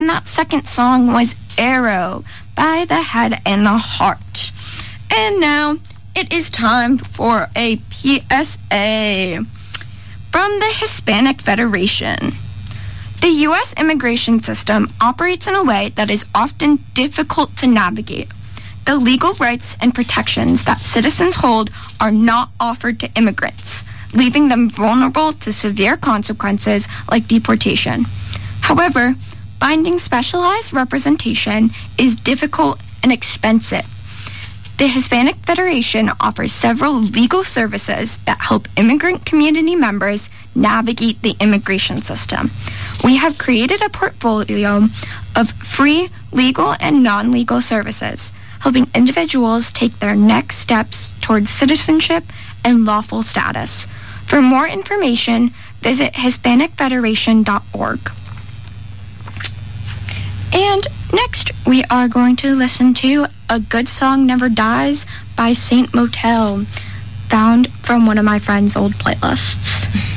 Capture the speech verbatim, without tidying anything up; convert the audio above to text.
and that second song was Arrow by The Head and the Heart. And now it is time for a P S A from the Hispanic Federation. The U S immigration system operates in a way that is often difficult to navigate. The legal rights and protections that citizens hold are not offered to immigrants, leaving them vulnerable to severe consequences like deportation. However, finding specialized representation is difficult and expensive. The Hispanic Federation offers several legal services that help immigrant community members navigate the immigration system. We have created a portfolio of free legal and non-legal services, helping individuals take their next steps towards citizenship and lawful status. For more information, visit hispanic federation dot org. And next, we are going to listen to A Good Song Never Dies by Saint Motel, found from one of my friend's old playlists.